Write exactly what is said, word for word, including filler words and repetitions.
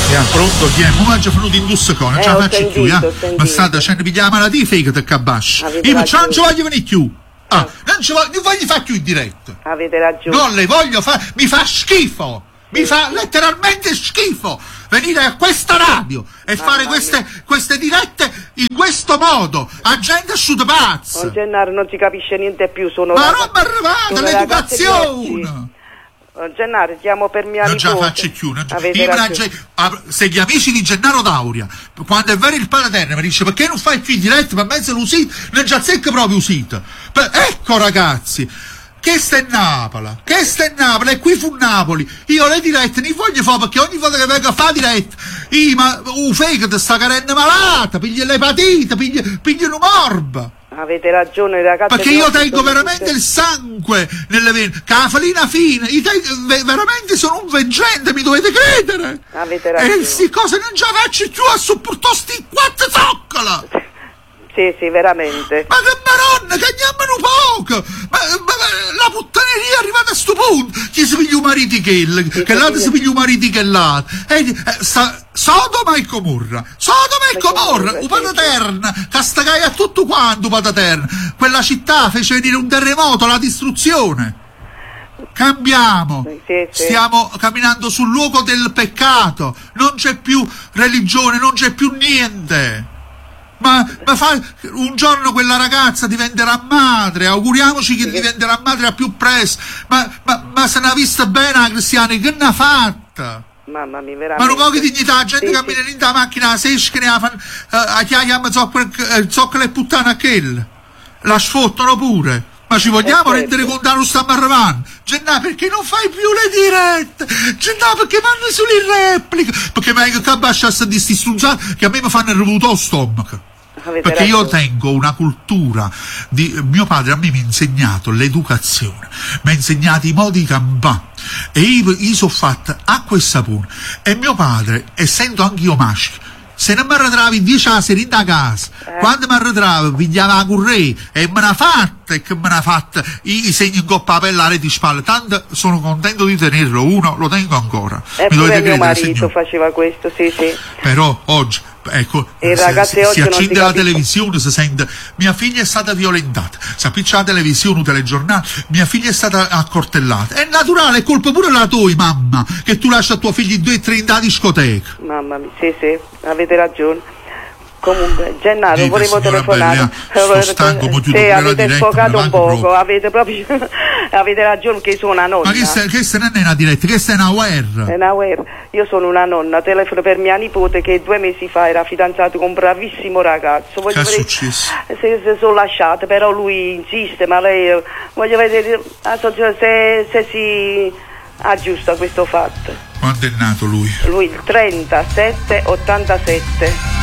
Yeah, pronto? Chi è? Come mangia venuto in Dussecone? Non Eh, ce la ho faccio sentito, più, ho eh? sentito. Ma state facendo pigliare la malattia fake te cabasci. Avete Io non ci ragione. voglio venire più. Ah, Ah. non ci voglio, non voglio fare più in diretta. Avete ragione. Non le voglio fare, mi fa schifo. Mi fa letteralmente schifo venire a questa radio e Mamma fare mia. queste, queste dirette in questo modo. A gente asciuta pazza. Non Gennaro non si capisce niente più, sono Ma ragazzi- roba arrivata, sono ragazze di l'educazione. oggi. Oh, Gennaro, chiamo per mia Non ce la nipote. faccio più. Non ce- Avete io me la ragione. ge- ah, se gli amici di Gennaro Dauria, quando è vero il Palaterna, mi dice perché non fai più in diretta, ma mezzo l'usito, non ci azzecca proprio usito. Per- ecco ragazzi, che sta in Napoli, che sta in Napoli, e qui fu Napoli. Io le dirette ne voglio fare perché ogni volta che vengo a fare diretta, io ma un fake sta carenne malata, piglia l'epatite, piglia, piglia un morbo. Avete ragione, ragazzi. Perché io tengo veramente il sangue nelle vene, che la farina fine, io tengo- ve- veramente sono un veggente, mi dovete credere. Avete ragione. E sti cose non ce la faccio più a sopportare sti quattro zoccola. Sì, sì, veramente. Ma che maronna, che andiamo poco! Ma, ma- ma la puttaneria è arrivata a sto punto! Chi si piglia un mariti che il, Sì, che sì, l'altro sì. si piglia un mariti che l'altro. E, eh, sta, Sodoma e Comorra! Sodoma e E Comorra! Comorra, Un sì, Pataterna! Castagai a tutto quanto Pataterna! Quella città fece venire un terremoto, la distruzione! Cambiamo, Sì, sì, sì. stiamo camminando sul luogo del peccato, non c'è più religione, non c'è più niente. Ma, ma fa, un giorno quella ragazza diventerà madre, auguriamoci che diventerà madre a più presto. Ma, ma, ma se ne ha vista bene la Cristiana, che ne ha fatta? Mamma mia, Ma veramente. non poco di dignità, la gente Sì, cammina sì. in la macchina, la seschine, la fanno, a chiagliamo zoccola e puttana a quella. La sfottano pure. Ma ci vogliamo certo. rendere conto che non stiamo arrivando? Gennà, perché non fai più le dirette? Gennà, perché vanno solo in replica? Perché meglio che abbasciasse di sti strunzati che a me mi fanno il revuto allo stomaco. Avete Perché io ragione. tengo una cultura di mio padre, a me mi ha insegnato l'educazione, mi ha insegnato i modi di campare e io, io sono fatta acqua e sapone. E mio padre, essendo anch'io maschio, se non mi arretravi dieci a sera in da casa, Eh. quando mi arretravo pigliava la currè e me l'ha fatta e che me l'ha fatta i, i segni in coppa a pelle di spalle, tanto sono contento di tenerlo, uno lo tengo ancora. E Mi dovete pure mio credere, marito signore. faceva questo, sì, sì. Però oggi, ecco, E se- ragazzi, se- oggi si non accende si la capisce. televisione, si sente mia figlia è stata violentata, si appiccia la televisione, un telegiornale, mia figlia è stata accortellata. È naturale, è colpa pure la tua, mamma, che tu lasci a tuo figlio in due o tre in discoteca. Mamma mia, sì, sì, avete ragione. Comunque, Gennaro, Dica, volevo signora telefonare. Bella, sto stanco, mo chiudo Sì, pure la avete diretta, sfocato me ne un vado poco, proprio. avete proprio avete ragione che sono una nonna. Ma che se, che se non è una diretta, che se è una guerra? È una guerra. Io sono una nonna, telefono per mia nipote che due mesi fa era fidanzato con un bravissimo ragazzo. Voglio Che è vedere successo? se, se sono lasciate, però lui insiste, ma lei voglio vedere ah, so- se, se si aggiusta questo fatto. Quando è nato lui? Lui il trentasette ottantasette.